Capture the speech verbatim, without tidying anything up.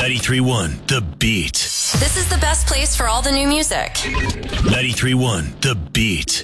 ninety-three point one The Beat. This is the best place for all the new music. ninety-three point one The Beat.